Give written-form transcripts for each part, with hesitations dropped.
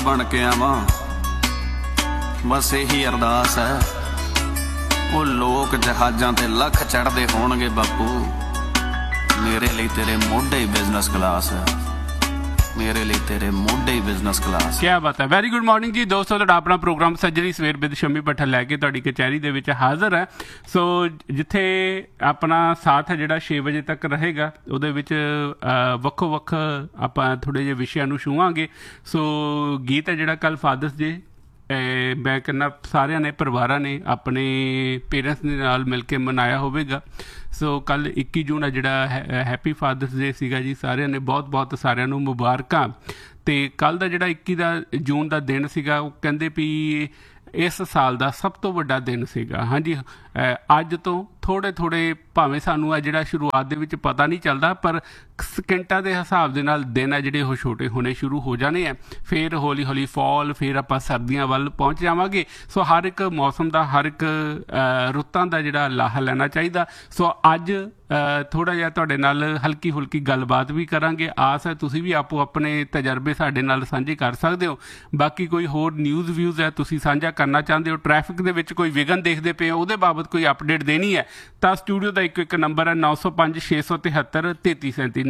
बन के आवां बस यही अरदास है। वो लोग जहाजां ते लख चढ़दे होणगे बापू, मेरे लिए तेरे मोढे ही बिजनेस क्लास है, मेरे लिए तेरे मोढे ही बिजनेस क्लास। क्या बात है। वेरी गुड मॉर्निंग जी दोस्तों, ਤੁਹਾਡਾ ਆਪਣਾ ਪ੍ਰੋਗਰਾਮ ਸੱਜਰੀ ਸਵੇਰ ਵਿਦ ਸ਼ਮੀ ਭੱਠਲ ਲੈ ਕੇ ਤੁਹਾਡੀ ਕਚਹਿਰੀ ਦੇ ਵਿੱਚ ਹਾਜ਼ਰ ਹੈ। ਸੋ ਜਿੱਥੇ ਆਪਣਾ ਸਾਥ ਹੈ ਜਿਹੜਾ 6 ਵਜੇ ਤੱਕ ਰਹੇਗਾ, ਉਹਦੇ ਵਿੱਚ ਵੱਖੋ ਵੱਖ ਆਪਾਂ ਥੋੜ੍ਹੇ ਜਿਹੇ ਵਿਸ਼ਿਆਂ ਨੂੰ ਛੂਹਾਂਗੇ। ਸੋ ਗੀਤ ਹੈ ਜਿਹੜਾ ਕੱਲ੍ਹ ਫਾਦਰਸ ਡੇ ਮੈਂ ਕਹਿੰਦਾ ਸਾਰਿਆਂ ਨੇ ਪਰਿਵਾਰਾਂ ਨੇ ਆਪਣੇ ਪੇਰੈਂਟਸ ਦੇ ਨਾਲ ਮਿਲ ਕੇ ਮਨਾਇਆ ਹੋਵੇਗਾ। ਸੋ ਕੱਲ੍ਹ 21 ਜੂਨ ਆ ਜਿਹੜਾ ਹੈਪੀ ਫਾਦਰਸ ਡੇ ਸੀਗਾ ਜੀ, ਸਾਰਿਆਂ ਨੇ ਬਹੁਤ ਬਹੁਤ ਸਾਰਿਆਂ ਨੂੰ ਮੁਬਾਰਕਾਂ। ਅਤੇ ਕੱਲ੍ਹ ਦਾ ਜਿਹੜਾ 21 ਜੂਨ ਦਾ ਦਿਨ ਸੀਗਾ, ਉਹ ਕਹਿੰਦੇ ਵੀ ਇਸ ਸਾਲ ਦਾ ਸਭ ਤੋਂ ਵੱਡਾ ਦਿਨ ਸੀਗਾ। ਹਾਂਜੀ, ਅੱਜ ਤੋਂ ਥੋੜ੍ਹੇ ਭਾਵੇਂ ਸਾਨੂੰ ਆ ਜਿਹੜਾ ਸ਼ੁਰੂਆਤ ਦੇ ਵਿੱਚ ਪਤਾ ਨਹੀਂ ਚੱਲਦਾ, ਪਰ ਸਕਿੰਟਾਂ ਦੇ ਹਿਸਾਬ ਦੇ ਨਾਲ ਦਿਨ ਆ ਜਿਹੜੇ ਉਹ ਛੋਟੇ ਹੋਣੇ ਸ਼ੁਰੂ ਹੋ ਜਾਣੇ ਆ। ਫਿਰ ਹੌਲੀ ਹੌਲੀ ਫਾਲ, ਫਿਰ ਆਪਾਂ ਸਰਦੀਆਂ ਵੱਲ ਪਹੁੰਚ ਜਾਵਾਂਗੇ। ਸੋ ਹਰ ਇੱਕ ਮੌਸਮ ਦਾ, ਹਰ ਇੱਕ ਰੁੱਤਾਂ ਦਾ ਜਿਹੜਾ ਲਾਹਾ ਲੈਣਾ ਚਾਹੀਦਾ। ਸੋ ਅੱਜ ਥੋੜ੍ਹਾ ਜਿਹਾ ਤੁਹਾਡੇ ਨਾਲ ਹਲਕੀ ਫੁਲਕੀ ਗੱਲਬਾਤ ਵੀ ਕਰਾਂਗੇ। ਆਸ ਹੈ ਤੁਸੀਂ ਵੀ ਆਪੋ ਆਪਣੇ ਤਜਰਬੇ ਸਾਡੇ ਨਾਲ ਸਾਂਝੇ ਕਰ ਸਕਦੇ ਹੋ। ਬਾਕੀ ਕੋਈ ਹੋਰ ਨਿਊਜ਼ ਵਿਊਜ਼ ਹੈ ਤੁਸੀਂ ਸਾਂਝਾ ਕਰਨਾ ਚਾਹੁੰਦੇ ਹੋ, ਟ੍ਰੈਫਿਕ ਦੇ ਵਿੱਚ ਕੋਈ ਵਿਘਨ ਦੇਖਦੇ ਪਏ ਹੋ, ਉਹਦੇ ਬਾਬਤ ਕੋਈ ਅਪਡੇਟ ਦੇਣੀ ਹੈ, ਤਾਂ ਸਟੂਡੀਓ ਦਾ ਇੱਕ ਨੰਬਰ ਹੈ 905 673 3337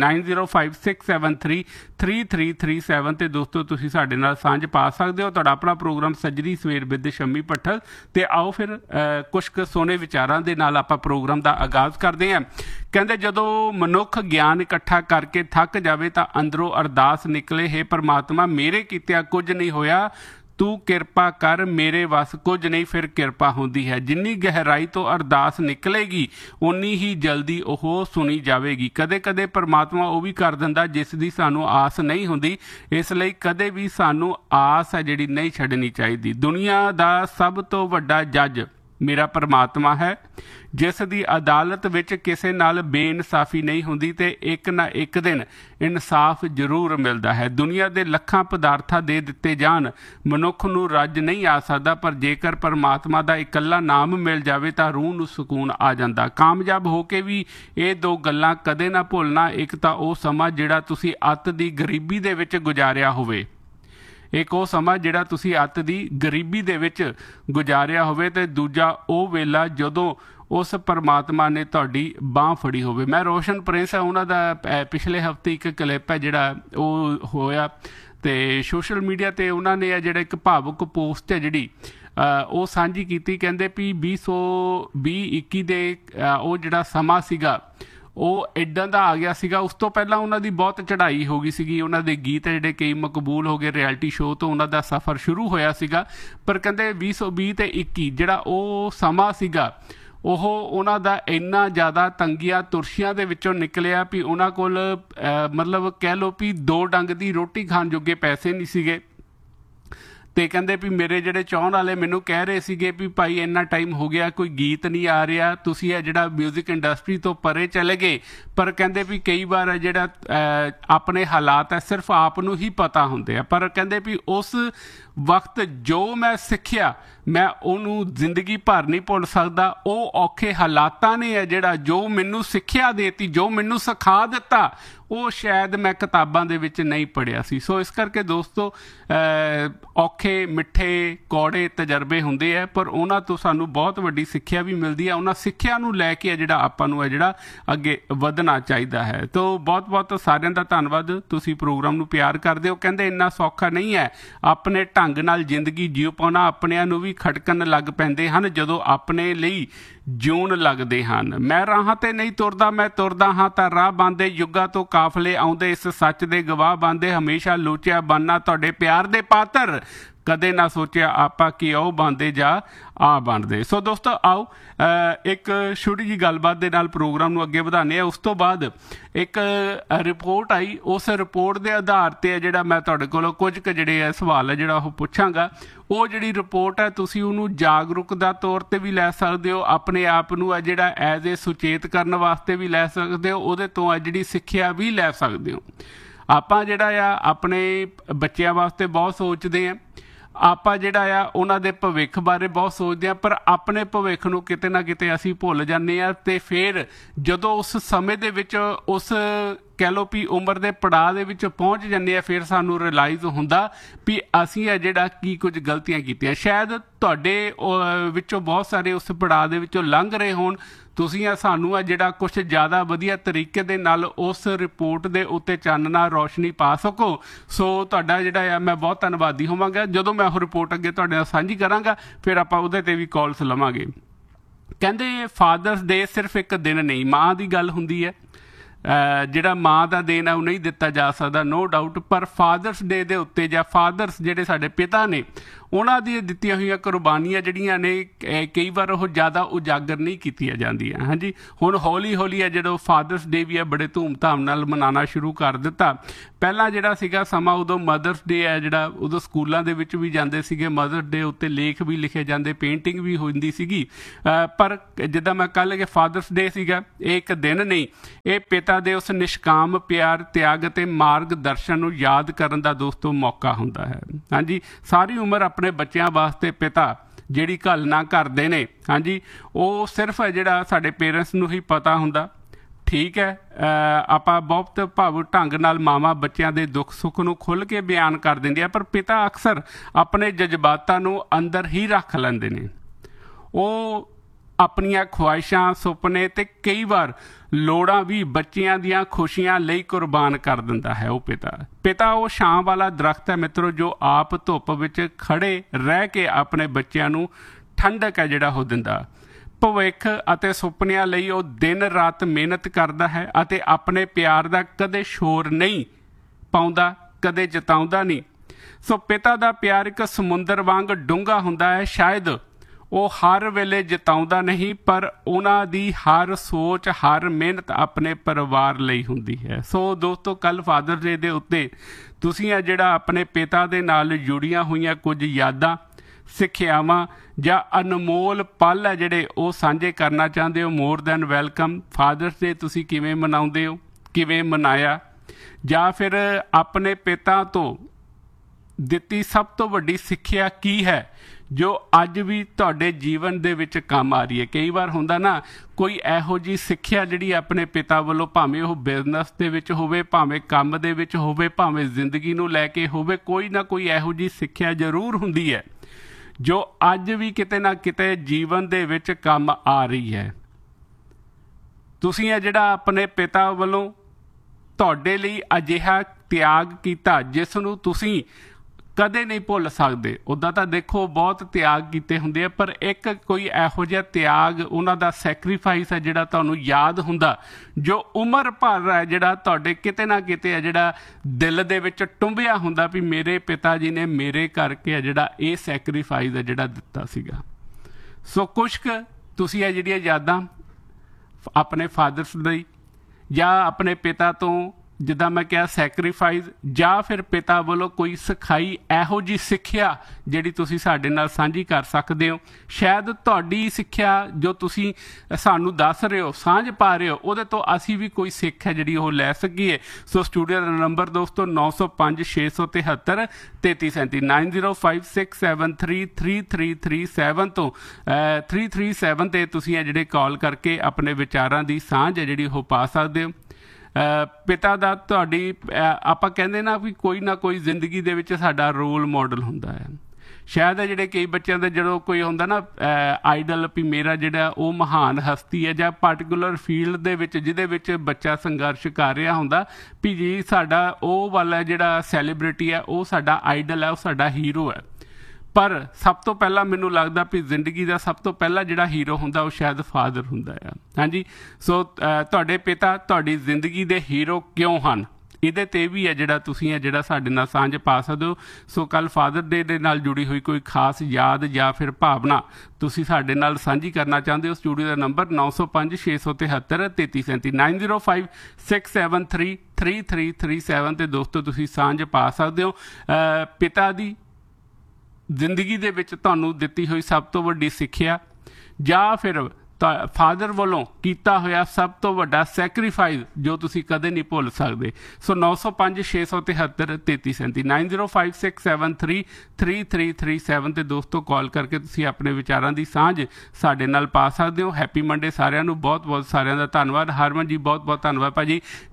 9056733337। ਅਤੇ ਦੋਸਤੋ ਤੁਸੀਂ ਸਾਡੇ ਨਾਲ ਸਾਂਝ ਪਾ ਸਕਦੇ ਹੋ। ਤੁਹਾਡਾ ਆਪਣਾ ਪ੍ਰੋਗਰਾਮ ਸੱਜਰੀ ਸਵੇਰ ਵਿਦ ਸ਼ਮੀ ਭੱਠਲ। ਅਤੇ ਆਓ ਫਿਰ ਕੁਛ ਕੁ ਸੋਹਣੇ ਵਿਚਾਰਾਂ ਦੇ ਨਾਲ ਆਪਾਂ ਪ੍ਰੋਗਰਾਮ ਦਾ ਆਗਾਜ਼ ਕਰਦੇ ਹਾਂ। ਕਹਿੰਦੇ ਜਦੋਂ ਮਨੁੱਖ ਗਿਆਨ ਇਕੱਠਾ ਕਰਕੇ ਥੱਕ ਜਾਵੇ ਤਾਂ ਅੰਦਰੋਂ ਅਰਦਾਸ ਨਿਕਲੇ, ਹੇ ਪਰਮਾਤਮਾ ਮੇਰੇ ਕੀਤਿਆਂ ਕੁਝ ਨਹੀਂ ਹੋਇਆ, ਤੂੰ ਕਿਰਪਾ ਕਰ, ਮੇਰੇ ਵੱਸ ਕੁਝ ਨਹੀਂ। ਫਿਰ ਕਿਰਪਾ ਹੁੰਦੀ ਹੈ। ਜਿੰਨੀ ਗਹਿਰਾਈ ਤੋਂ ਅਰਦਾਸ ਨਿਕਲੇਗੀ ਉਨੀ ਹੀ ਜਲਦੀ ਉਹ ਸੁਣੀ ਜਾਵੇਗੀ। ਕਦੇ ਕਦੇ ਪਰਮਾਤਮਾ ਉਹ ਵੀ ਕਰ ਦਿੰਦਾ ਜਿਸ ਦੀ ਸਾਨੂੰ ਆਸ ਨਹੀਂ ਹੁੰਦੀ। ਇਸ ਲਈ ਕਦੇ ਵੀ ਸਾਨੂੰ ਆਸ ਹੈ ਜਿਹੜੀ ਨਹੀਂ ਛੱਡਣੀ ਚਾਹੀਦੀ। ਦੁਨੀਆ ਦਾ ਸਭ ਤੋਂ ਵੱਡਾ ਜੱਜ ਮੇਰਾ ਪਰਮਾਤਮਾ ਹੈ, ਜਿਸ ਦੀ ਅਦਾਲਤ ਵਿੱਚ ਕਿਸੇ ਨਾਲ ਬੇਇਨਸਾਫੀ ਨਹੀਂ ਹੁੰਦੀ ਅਤੇ ਇੱਕ ਨਾ ਇੱਕ ਦਿਨ ਇਨਸਾਫ ਜ਼ਰੂਰ ਮਿਲਦਾ ਹੈ। ਦੁਨੀਆ ਦੇ ਲੱਖਾਂ ਪਦਾਰਥਾਂ ਦੇ ਦਿੱਤੇ ਜਾਣ, ਮਨੁੱਖ ਨੂੰ ਰੱਜ ਨਹੀਂ ਆ ਸਕਦਾ, ਪਰ ਜੇਕਰ ਪਰਮਾਤਮਾ ਦਾ ਇਕੱਲਾ ਨਾਮ ਮਿਲ ਜਾਵੇ ਤਾਂ ਰੂਹ ਨੂੰ ਸਕੂਨ ਆ ਜਾਂਦਾ। ਕਾਮਯਾਬ ਹੋ ਕੇ ਵੀ ਇਹ ਦੋ ਗੱਲਾਂ ਕਦੇ ਨਾ ਭੁੱਲਣਾ। ਇੱਕ ਤਾਂ ਉਹ ਸਮਾਂ ਜਿਹੜਾ ਤੁਸੀਂ ਅੱਤ ਦੀ ਗਰੀਬੀ ਦੇ ਵਿੱਚ ਗੁਜ਼ਾਰਿਆ ਹੋਵੇ, ਇੱਕ ਉਹ ਸਮਾਂ ਜਿਹੜਾ ਤੁਸੀਂ ਅੱਤ ਦੀ ਗਰੀਬੀ ਦੇ ਵਿੱਚ ਗੁਜ਼ਾਰਿਆ ਹੋਵੇ, ਅਤੇ ਦੂਜਾ ਉਹ ਵੇਲਾ ਜਦੋਂ ਉਸ ਪਰਮਾਤਮਾ ਨੇ ਤੁਹਾਡੀ ਬਾਂਹ ਫੜੀ ਹੋਵੇ। ਮੈਂ ਰੋਸ਼ਨ ਪ੍ਰਿੰਸ ਹੈ, ਉਹਨਾਂ ਦਾ ਪਿਛਲੇ ਹਫ਼ਤੇ ਇੱਕ ਕਲਿੱਪ ਹੈ ਜਿਹੜਾ ਉਹ ਹੋਇਆ, ਅਤੇ ਸੋਸ਼ਲ ਮੀਡੀਆ 'ਤੇ ਉਹਨਾਂ ਨੇ ਜਿਹੜਾ ਇੱਕ ਭਾਵੁਕ ਪੋਸਟ ਹੈ ਜਿਹੜੀ ਉਹ ਸਾਂਝੀ ਕੀਤੀ। ਕਹਿੰਦੇ ਵੀ 2020-21 ਦੇ ਉਹ ਜਿਹੜਾ ਸਮਾਂ ਸੀਗਾ ਉਹ ਇੱਦਾਂ ਦਾ ਆ ਗਿਆ ਸੀਗਾ। ਉਸ ਤੋਂ ਪਹਿਲਾਂ ਉਹਨਾਂ ਦੀ ਬਹੁਤ ਚੜ੍ਹਾਈ ਹੋ ਗਈ ਸੀਗੀ, ਉਹਨਾਂ ਦੇ ਗੀਤ ਜਿਹੜੇ ਕਈ ਮਕਬੂਲ ਹੋ ਗਏ, ਰਿਐਲਿਟੀ ਸ਼ੋਅ ਤੋਂ ਉਹਨਾਂ ਦਾ ਸਫ਼ਰ ਸ਼ੁਰੂ ਹੋਇਆ ਸੀਗਾ। ਪਰ ਕਹਿੰਦੇ 2020 ਅਤੇ 21 ਜਿਹੜਾ ਉਹ ਸਮਾਂ ਸੀਗਾ ਉਹ ਉਹਨਾਂ ਦਾ ਇੰਨਾ ਜ਼ਿਆਦਾ ਤੰਗੀਆਂ ਤੁਰਸ਼ੀਆਂ ਦੇ ਵਿੱਚੋਂ ਨਿਕਲਿਆ ਵੀ ਉਹਨਾਂ ਕੋਲ ਮਤਲਬ ਕਹਿ ਲਓ ਵੀ 2 ਡੰਗ ਦੀ ਰੋਟੀ ਖਾਣ ਜੋਗੇ ਪੈਸੇ ਨਹੀਂ ਸੀਗੇ। ਅਤੇ ਕਹਿੰਦੇ ਵੀ ਮੇਰੇ ਜਿਹੜੇ ਚਾਹੁਣ ਵਾਲੇ ਮੈਨੂੰ ਕਹਿ ਰਹੇ ਸੀਗੇ ਵੀ ਭਾਈ ਇੰਨਾ ਟਾਈਮ ਹੋ ਗਿਆ ਕੋਈ ਗੀਤ ਨਹੀਂ ਆ ਰਿਹਾ, ਤੁਸੀਂ ਇਹ ਜਿਹੜਾ ਮਿਊਜ਼ਿਕ ਇੰਡਸਟਰੀ ਤੋਂ ਪਰੇ ਚਲੇ ਗਏ। ਪਰ ਕਹਿੰਦੇ ਵੀ ਕਈ ਵਾਰ ਜਿਹੜਾ ਆਪਣੇ ਹਾਲਾਤ ਹੈ ਸਿਰਫ ਆਪ ਨੂੰ ਹੀ ਪਤਾ ਹੁੰਦੇ ਆ। ਪਰ ਕਹਿੰਦੇ ਵੀ ਉਸ ਵਕਤ ਜੋ ਮੈਂ ਸਿੱਖਿਆ ਮੈਂ ਉਹਨੂੰ ਜ਼ਿੰਦਗੀ ਭਰ ਨਹੀਂ ਭੁੱਲ ਸਕਦਾ। ਉਹ ਔਖੇ ਹਾਲਾਤਾਂ ਨੇ ਹੈ ਜਿਹੜਾ ਜੋ ਮੈਨੂੰ ਸਿੱਖਿਆ ਦੇਤੀ, ਜੋ ਮੈਨੂੰ ਸਿਖਾ ਦਿੱਤਾ, ਉਹ ਸ਼ਾਇਦ ਮੈਂ ਕਿਤਾਬਾਂ ਦੇ ਵਿੱਚ ਨਹੀਂ ਪੜ੍ਹਿਆ ਸੀ। ਸੋ ਇਸ ਕਰਕੇ ਦੋਸਤੋ ਔਖੇ ਮਿੱਠੇ ਕੌੜੇ ਤਜਰਬੇ ਹੁੰਦੇ ਹੈ, ਪਰ ਉਹਨਾਂ ਤੋਂ ਸਾਨੂੰ ਬਹੁਤ ਵੱਡੀ ਸਿੱਖਿਆ ਵੀ ਮਿਲਦੀ ਹੈ। ਉਹਨਾਂ ਸਿੱਖਿਆ ਨੂੰ ਲੈ ਕੇ ਜਿਹੜਾ ਆਪਾਂ ਨੂੰ ਹੈ ਜਿਹੜਾ ਅੱਗੇ ਵਧਣਾ ਚਾਹੀਦਾ ਹੈ। ਤੋ ਬਹੁਤ ਬਹੁਤ ਸਾਰਿਆਂ ਦਾ ਧੰਨਵਾਦ, ਤੁਸੀਂ ਪ੍ਰੋਗਰਾਮ ਨੂੰ ਪਿਆਰ ਕਰਦੇ ਹੋ। ਕਹਿੰਦੇ ਇੰਨਾ ਸੌਖਾ ਨਹੀਂ ਹੈ ਆਪਣੇ ਢੰਗ ਨਾਲ ਜ਼ਿੰਦਗੀ ਜਿਉ ਪਾਉਣਾ, ਆਪਣਿਆਂ ਨੂੰ ਵੀ ਖਟਕਣ ਲੱਗ ਪੈਂਦੇ ਹਨ ਜਦੋਂ ਆਪਣੇ ਲਈ ਜਿਉਣ ਲੱਗਦੇ ਹਨ। ਮੈਂ ਰਾਹਾਂ ਤੇ ਨਹੀਂ ਤੁਰਦਾ, ਮੈਂ ਤੁਰਦਾ ਹਾਂ ਤਾਂ ਰਾਹ ਬਣਦੇ, ਯੁੱਗਾਂ ਤੋਂ ਕਾਫਲੇ ਆਉਂਦੇ, ਇਸ ਸੱਚ ਦੇ ਗਵਾਹ ਬਣਦੇ। ਹਮੇਸ਼ਾ ਲੋਚਿਆ ਬਣਨਾ ਤੁਹਾਡੇ ਪਿਆਰ ਦੇ ਪਾਤਰ, ਕਦੇ ਨਾ ਸੋਚਿਆ ਆਪਾਂ ਕਿ ਉਹ ਬਣਦੇ ਜਾਂ ਆ ਬਣਦੇ। ਸੋ ਦੋਸਤੋ ਆਓ ਇੱਕ ਛੋਟੀ ਜਿਹੀ ਗੱਲਬਾਤ ਦੇ ਨਾਲ ਪ੍ਰੋਗਰਾਮ ਨੂੰ ਅੱਗੇ ਵਧਾਉਂਦੇ ਹਾਂ। ਉਸ ਤੋਂ ਬਾਅਦ ਇੱਕ ਰਿਪੋਰਟ ਆਈ, ਉਸ ਰਿਪੋਰਟ ਦੇ ਆਧਾਰ 'ਤੇ ਜਿਹੜਾ ਮੈਂ ਤੁਹਾਡੇ ਕੋਲੋਂ ਕੁਝ ਕੁ ਜਿਹੜੇ ਆ ਸਵਾਲ ਹੈ ਜਿਹੜਾ ਉਹ ਪੁੱਛਾਂਗਾ। ਉਹ ਜਿਹੜੀ ਰਿਪੋਰਟ ਹੈ ਤੁਸੀਂ ਉਹਨੂੰ ਜਾਗਰੂਕ ਦਾ ਤੌਰ 'ਤੇ ਵੀ ਲੈ ਸਕਦੇ ਹੋ, ਆਪਣੇ ਆਪ ਨੂੰ ਹੈ ਜਿਹੜਾ ਐਜ਼ ਏ ਸੁਚੇਤ ਕਰਨ ਵਾਸਤੇ ਵੀ ਲੈ ਸਕਦੇ ਹੋ, ਉਹਦੇ ਤੋਂ ਹੈ ਜਿਹੜੀ ਸਿੱਖਿਆ ਵੀ ਲੈ ਸਕਦੇ ਹੋ। ਆਪਾਂ ਜਿਹੜਾ ਆ ਆਪਣੇ ਬੱਚਿਆਂ ਵਾਸਤੇ ਬਹੁਤ ਸੋਚਦੇ ਹਾਂ, ਆਪਾਂ ਜਿਹੜਾ ਆ ਉਹਨਾਂ ਦੇ ਭਵਿੱਖ ਬਾਰੇ ਬਹੁਤ ਸੋਚਦੇ ਹਾਂ, ਪਰ ਆਪਣੇ ਭਵਿੱਖ ਨੂੰ ਕਿਤੇ ਨਾ ਕਿਤੇ ਅਸੀਂ ਭੁੱਲ ਜਾਂਦੇ ਹਾਂ। ਅਤੇ ਫਿਰ ਜਦੋਂ ਉਸ ਸਮੇਂ ਦੇ ਵਿੱਚ ਉਸ ਕਹਿ ਲਓ ਵੀ ਉਮਰ ਦੇ ਪੜਾਅ ਦੇ ਵਿੱਚ ਪਹੁੰਚ ਜਾਂਦੇ ਆ, ਫਿਰ ਸਾਨੂੰ ਰਿਅਲਾਈਜ਼ ਹੁੰਦਾ ਵੀ ਅਸੀਂ ਆ ਜਿਹੜਾ ਕੀ ਕੁਝ ਗਲਤੀਆਂ ਕੀਤੀਆਂ। ਸ਼ਾਇਦ ਤੁਹਾਡੇ ਵਿੱਚੋਂ ਬਹੁਤ ਸਾਰੇ ਉਸ ਪੜਾਅ ਦੇ ਵਿੱਚੋਂ ਲੰਘ ਰਹੇ ਹੋਣ, ਤੁਸੀਂ ਆ ਸਾਨੂੰ ਆ ਜਿਹੜਾ ਕੁਛ ਜ਼ਿਆਦਾ ਵਧੀਆ ਤਰੀਕੇ ਦੇ ਨਾਲ ਉਸ ਰਿਪੋਰਟ ਦੇ ਉੱਤੇ ਚਾਨਣਾ ਰੋਸ਼ਨੀ ਪਾ ਸਕੋ। ਸੋ ਤੁਹਾਡਾ ਜਿਹੜਾ ਆ ਮੈਂ ਬਹੁਤ ਧੰਨਵਾਦੀ ਹੋਵਾਂਗਾ। ਜਦੋਂ ਮੈਂ ਉਹ ਰਿਪੋਰਟ ਅੱਗੇ ਤੁਹਾਡੇ ਨਾਲ ਸਾਂਝੀ ਕਰਾਂਗਾ ਫਿਰ ਆਪਾਂ ਉਹਦੇ ਤੇ ਵੀ ਕਾਲਸ ਲਵਾਂਗੇ। ਕਹਿੰਦੇ ਫਾਦਰਸ ਡੇ ਸਿਰਫ ਇੱਕ ਦਿਨ ਨਹੀਂ, ਮਾਂ ਦੀ ਗੱਲ ਹੁੰਦੀ ਹੈ। ਜਿਹੜਾ ਮਾਂ ਦਾ ਦੇਣ ਹੈ ਉਹ ਨਹੀਂ ਦਿੱਤਾ ਜਾ ਸਕਦਾ, ਨੋ ਡਾਊਟ, ਪਰ ਫਾਦਰਸ ਡੇ ਦੇ ਉੱਤੇ ਜਾਂ ਫਾਦਰਸ ਜਿਹੜੇ ਸਾਡੇ ਪਿਤਾ ਨੇ ਉਹਨਾਂ ਦੀਆਂ ਦਿੱਤੀਆਂ ਹੋਈਆਂ ਕੁਰਬਾਨੀਆਂ ਜਿਹੜੀਆਂ ਨੇ ਕਈ ਵਾਰ ਉਹ ਜ਼ਿਆਦਾ ਉਜਾਗਰ ਨਹੀਂ ਕੀਤੀਆਂ ਜਾਂਦੀਆਂ। ਹਾਂਜੀ, ਹੁਣ ਹੌਲੀ ਹੌਲੀ ਹੈ ਜਿਹੜਾ ਫਾਦਰਸ ਡੇ ਵੀ ਹੈ ਬੜੇ ਧੂਮਧਾਮ ਨਾਲ ਮਨਾਉਣਾ ਸ਼ੁਰੂ ਕਰ ਦਿੱਤਾ। ਪਹਿਲਾਂ ਜਿਹੜਾ ਸੀਗਾ ਸਮਾਂ ਉਦੋਂ ਮਦਰਸ ਡੇ ਹੈ ਜਿਹੜਾ ਉਦੋਂ ਸਕੂਲਾਂ ਦੇ ਵਿੱਚ ਵੀ ਜਾਂਦੇ ਸੀਗੇ, ਮਦਰਸ ਡੇ ਉੱਤੇ ਲੇਖ ਵੀ ਲਿਖੇ ਜਾਂਦੇ, ਪੇਂਟਿੰਗ ਵੀ ਹੁੰਦੀ ਸੀਗੀ। ਪਰ ਜਿੱਦਾਂ ਮੈਂ ਕੱਲ੍ਹ ਕਿ ਫਾਦਰਸ ਡੇ ਸੀਗਾ, ਇਹ ਇੱਕ ਦਿਨ ਨਹੀਂ, ਇਹ ਪਿਤਾ ਦੇ ਉਸ ਨਿਸ਼ਕਾਮ ਪਿਆਰ, ਤਿਆਗ ਅਤੇ ਮਾਰਗ ਦਰਸ਼ਨ ਨੂੰ ਯਾਦ ਕਰਨ ਦਾ ਦੋਸਤੋ ਮੌਕਾ ਹੁੰਦਾ ਹੈ। ਹਾਂਜੀ, ਸਾਰੀ ਉਮਰ ਆਪਣੇ ਬੱਚਿਆਂ ਵਾਸਤੇ ਪਿਤਾ ਜਿਹੜੀ ਘਾਲਣਾ ਕਰਦੇ ਨੇ, ਹਾਂਜੀ, ਉਹ ਸਿਰਫ ਜਿਹੜਾ ਸਾਡੇ ਪੇਰੈਂਟਸ ਨੂੰ ਹੀ ਪਤਾ ਹੁੰਦਾ। ਠੀਕ ਹੈ, ਆਪਾਂ ਬਹੁਤ ਭਾਵੁਕ ਢੰਗ ਨਾਲ ਮਾਵਾਂ ਬੱਚਿਆਂ ਦੇ ਦੁੱਖ ਸੁੱਖ ਨੂੰ ਖੁੱਲ੍ਹ ਕੇ ਬਿਆਨ ਕਰ ਦਿੰਦੀਆਂ, ਪਰ ਪਿਤਾ ਅਕਸਰ ਆਪਣੇ ਜਜ਼ਬਾਤਾਂ ਨੂੰ ਅੰਦਰ ਹੀ ਰੱਖ ਲੈਂਦੇ ਨੇ। ਉਹ ਆਪਣੀਆਂ ਖੁਆਇਸ਼ਾਂ, ਸੁਪਨੇ ਤੇ ਕਈ ਵਾਰ ਲੋੜਾਂ ਵੀ ਬੱਚਿਆਂ ਦੀਆਂ ਖੁਸ਼ੀਆਂ ਲਈ ਕੁਰਬਾਨ ਕਰ ਦਿੰਦਾ ਹੈ। ਉਹ ਪਿਤਾ ਉਹ ਛਾਂ ਵਾਲਾ ਦਰਖਤ ਹੈ ਮਿੱਤਰੋ, ਜੋ ਆਪ ਧੁੱਪ ਵਿੱਚ ਖੜੇ ਰਹਿ ਕੇ ਆਪਣੇ ਬੱਚਿਆਂ ਨੂੰ ਠੰਡਕ ਹੈ ਜਿਹੜਾ ਉਹ ਦਿੰਦਾ। ਭਵਿੱਖ ਅਤੇ ਸੁਪਨਿਆਂ ਲਈ ਉਹ ਦਿਨ ਰਾਤ ਮਿਹਨਤ ਕਰਦਾ ਹੈ ਅਤੇ ਆਪਣੇ ਪਿਆਰ ਦਾ ਕਦੇ ਸ਼ੋਰ ਨਹੀਂ ਪਾਉਂਦਾ, ਕਦੇ ਜਤਾਉਂਦਾ ਨਹੀਂ। ਸੋ ਪਿਤਾ ਦਾ ਪਿਆਰ ਇੱਕ ਸਮੁੰਦਰ ਵਾਂਗ ਡੂੰਘਾ ਹੁੰਦਾ ਹੈ। ਸ਼ਾਇਦ ਉਹ ਹਰ ਵੇਲੇ ਜਿਤਾਉਂਦਾ ਨਹੀਂ, ਪਰ ਉਹਨਾਂ ਦੀ ਹਰ ਸੋਚ, ਹਰ ਮਿਹਨਤ ਆਪਣੇ ਪਰਿਵਾਰ ਲਈ ਹੁੰਦੀ ਹੈ। ਸੋ ਦੋਸਤੋ, ਕੱਲ੍ਹ ਫਾਦਰ ਡੇ ਦੇ ਉੱਤੇ ਤੁਸੀਂ ਆ ਜਿਹੜਾ ਆਪਣੇ ਪਿਤਾ ਦੇ ਨਾਲ ਜੁੜੀਆਂ ਹੋਈਆਂ ਕੁਝ ਯਾਦਾਂ, ਸਿੱਖਿਆਵਾਂ ਜਾਂ ਅਨਮੋਲ ਪਲ ਹੈ ਜਿਹੜੇ ਉਹ ਸਾਂਝੇ ਕਰਨਾ ਚਾਹੁੰਦੇ ਹੋ, ਮੋਰ ਦੈਨ ਵੈਲਕਮ। ਫਾਦਰਸ ਡੇ ਤੁਸੀਂ ਕਿਵੇਂ ਮਨਾਉਂਦੇ ਹੋ, ਕਿਵੇਂ ਮਨਾਇਆ, ਜਾਂ ਫਿਰ ਆਪਣੇ ਪਿਤਾ ਤੋਂ ਦਿੱਤੀ ਸਭ ਤੋਂ ਵੱਡੀ ਸਿੱਖਿਆ ਕੀ ਹੈ ਜੋ ਅੱਜ ਵੀ ਤੁਹਾਡੇ ਜੀਵਨ ਦੇ ਵਿੱਚ ਕੰਮ ਆ ਰਹੀ ਹੈ। ਕਈ ਵਾਰ ਹੁੰਦਾ ਨਾ ਕੋਈ ਇਹੋ ਜਿਹੀ ਸਿੱਖਿਆ ਜਿਹੜੀ ਆਪਣੇ ਪਿਤਾ ਵੱਲੋਂ, ਭਾਵੇਂ ਉਹ ਬਿਜ਼ਨਸ ਦੇ ਵਿੱਚ ਹੋਵੇ, ਭਾਵੇਂ ਕੰਮ ਦੇ ਵਿੱਚ ਹੋਵੇ, ਭਾਵੇਂ ਜ਼ਿੰਦਗੀ ਨੂੰ ਲੈ ਕੇ ਹੋਵੇ, ਕੋਈ ਨਾ ਕੋਈ ਇਹੋ ਜਿਹੀ ਸਿੱਖਿਆ ਜ਼ਰੂਰ ਹੁੰਦੀ ਹੈ ਜੋ ਅੱਜ ਵੀ ਕਿਤੇ ਨਾ ਕਿਤੇ ਜੀਵਨ ਦੇ ਵਿੱਚ ਕੰਮ ਆ ਰਹੀ ਹੈ। ਤੁਸੀਂ ਇਹ ਜਿਹੜਾ ਆਪਣੇ ਪਿਤਾ ਵੱਲੋਂ ਤੁਹਾਡੇ ਲਈ ਅਜਿਹਾ ਤਿਆਗ ਕੀਤਾ ਜਿਸ ਨੂੰ ਤੁਸੀਂ ਕਦੇ ਨਹੀਂ ਭੁੱਲ ਸਕਦੇ। ਉੱਦਾਂ ਤਾਂ ਦੇਖੋ ਬਹੁਤ ਤਿਆਗ ਕੀਤੇ ਹੁੰਦੇ ਆ, ਪਰ ਇੱਕ ਕੋਈ ਇਹੋ ਜਿਹਾ ਤਿਆਗ, ਉਹਨਾਂ ਦਾ ਸੈਕਰੀਫਾਈਸ ਹੈ ਜਿਹੜਾ ਤੁਹਾਨੂੰ ਯਾਦ ਹੁੰਦਾ, ਜੋ ਉਮਰ ਭਰ ਹੈ ਜਿਹੜਾ ਤੁਹਾਡੇ ਕਿਤੇ ਨਾ ਕਿਤੇ ਹੈ ਜਿਹੜਾ ਦਿਲ ਦੇ ਵਿੱਚ ਟੁੰਬਿਆ ਹੁੰਦਾ ਵੀ ਮੇਰੇ ਪਿਤਾ ਜੀ ਨੇ ਮੇਰੇ ਕਰਕੇ ਹੈ ਜਿਹੜਾ ਇਹ ਸੈਕਰੀਫਾਈਸ ਹੈ ਜਿਹੜਾ ਦਿੱਤਾ ਸੀਗਾ। ਸੋ ਕੁਛ ਕੁ ਤੁਸੀਂ ਇਹ ਜਿਹੜੀਆਂ ਯਾਦਾਂ ਆਪਣੇ ਫਾਦਰਸ ਦੀ ਜਾਂ ਆਪਣੇ ਪਿਤਾ ਤੋਂ, ਜਿੱਦਾਂ ਮੈਂ ਕਿਹਾ ਸੈਕਰੀਫਾਈਸ, ਜਾਂ ਫਿਰ ਪਿਤਾ ਵੱਲੋਂ ਕੋਈ ਸਿਖਾਈ ਇਹੋ ਜਿਹੀ ਸਿੱਖਿਆ ਜਿਹੜੀ ਤੁਸੀਂ ਸਾਡੇ ਨਾਲ ਸਾਂਝੀ ਕਰ ਸਕਦੇ ਹੋ। ਸ਼ਾਇਦ ਤੁਹਾਡੀ ਸਿੱਖਿਆ ਜੋ ਤੁਸੀਂ ਸਾਨੂੰ ਦੱਸ ਰਹੇ ਹੋ, ਸਾਂਝ ਪਾ ਰਹੇ ਹੋ, ਉਹਦੇ ਤੋਂ ਅਸੀਂ ਵੀ ਕੋਈ ਸਿੱਖ ਹੈ ਜਿਹੜੀ ਉਹ ਲੈ ਸਕੀਏ। ਸੋ ਸਟੂਡੀਓ ਦਾ ਨੰਬਰ ਦੋਸਤੋ 905 673 3337 9056733337 ਤੋਂ 337 ਤੇ ਤੁਸੀਂ ਇਹ ਜਿਹੜੇ ਕਾਲ ਕਰਕੇ ਆਪਣੇ ਵਿਚਾਰਾਂ ਦੀ ਸਾਂਝ ਹੈ ਜਿਹੜੀ ਉਹ ਪਾ ਸਕਦੇ ਹੋ। ਪਿਤਾ ਦਾ ਤੁਹਾਡੀ ਆਪਾਂ ਕਹਿੰਦੇ ਨਾ ਵੀ ਕੋਈ ਨਾ ਕੋਈ ਜ਼ਿੰਦਗੀ ਦੇ ਵਿੱਚ ਸਾਡਾ ਰੋਲ ਮਾਡਲ ਹੁੰਦਾ ਹੈ। ਸ਼ਾਇਦ ਹੈ ਜਿਹੜੇ ਕਈ ਬੱਚਿਆਂ ਦੇ ਜਦੋਂ ਕੋਈ ਹੁੰਦਾ ਨਾ ਆਈਡਲ ਵੀ ਮੇਰਾ ਜਿਹੜਾ ਉਹ ਮਹਾਨ ਹਸਤੀ ਹੈ, ਜਾਂ ਪਾਰਟੀਕੂਲਰ ਫੀਲਡ ਦੇ ਵਿੱਚ ਜਿਹਦੇ ਵਿੱਚ ਬੱਚਾ ਸੰਘਰਸ਼ ਕਰ ਰਿਹਾ ਹੁੰਦਾ ਵੀ ਜੀ ਸਾਡਾ ਉਹ ਵਾਲਾ ਜਿਹੜਾ ਸੈਲੀਬ੍ਰਿਟੀ ਹੈ ਉਹ ਸਾਡਾ ਆਈਡਲ ਹੈ, ਉਹ ਸਾਡਾ ਹੀਰੋ ਹੈ। ਪਰ ਸਭ ਤੋਂ ਪਹਿਲਾਂ ਮੈਨੂੰ ਲੱਗਦਾ ਵੀ ਜ਼ਿੰਦਗੀ ਦਾ ਸਭ ਤੋਂ ਪਹਿਲਾਂ ਜਿਹੜਾ ਹੀਰੋ ਹੁੰਦਾ ਉਹ ਸ਼ਾਇਦ ਫਾਦਰ ਹੁੰਦਾ ਆ। ਹਾਂਜੀ, ਸੋ ਤੁਹਾਡੇ ਪਿਤਾ ਤੁਹਾਡੀ ਜ਼ਿੰਦਗੀ ਦੇ ਹੀਰੋ ਕਿਉਂ ਹਨ, ਇਹਦੇ 'ਤੇ ਵੀ ਹੈ ਜਿਹੜਾ ਤੁਸੀਂ ਹੈ ਜਿਹੜਾ ਸਾਡੇ ਨਾਲ ਸਾਂਝ ਪਾ ਸਕਦੇ ਹੋ। ਸੋ ਕੱਲ੍ਹ ਫਾਦਰ ਡੇ ਦੇ ਨਾਲ ਜੁੜੀ ਹੋਈ ਕੋਈ ਖਾਸ ਯਾਦ ਜਾਂ ਫਿਰ ਭਾਵਨਾ ਤੁਸੀਂ ਸਾਡੇ ਨਾਲ ਸਾਂਝੀ ਕਰਨਾ ਚਾਹੁੰਦੇ ਹੋ, ਸਟੂਡੀਓ ਦਾ ਨੰਬਰ 905 673 3337 905 673 3337 ਤੇ ਦੋਸਤੋ ਤੁਸੀਂ ਸਾਂਝ ਪਾ ਸਕਦੇ ਹੋ। ਪਿਤਾ ਦੀ ਜ਼ਿੰਦਗੀ ਦੇ ਵਿੱਚ ਤੁਹਾਨੂੰ ਦਿੱਤੀ ਹੋਈ ਸਭ ਤੋਂ ਵੱਡੀ ਸਿੱਖਿਆ, ਜਾਂ ਫਿਰ ਫਾਦਰ ਵੱਲੋਂ ਕੀਤਾ ਹੋਇਆ ਸਭ ਤੋਂ ਵੱਡਾ ਸੈਕਰੀਫਾਈਸ ਜੋ ਤੁਸੀਂ ਕਦੇ ਨਹੀਂ ਭੁੱਲ ਸਕਦੇ। ਸੋ 905 673 3337 905 673 3337 ਤੇ ਦੋਸਤੋ ਕਾਲ ਕਰਕੇ ਤੁਸੀਂ ਆਪਣੇ ਵਿਚਾਰਾਂ ਦੀ ਸਾਂਝ ਸਾਡੇ ਨਾਲ ਪਾ ਸਕਦੇ ਹੋ। ਹੈਪੀ ਮੰਡੇ ਸਾਰਿਆਂ ਨੂੰ, ਬਹੁਤ ਬਹੁਤ ਸਾਰਿਆਂ ਦਾ ਧੰਨਵਾਦ। ਹਰਮਨ ਜੀ ਬਹੁਤ ਬਹੁਤ ਧੰਨਵਾਦ ਭਾਜੀ।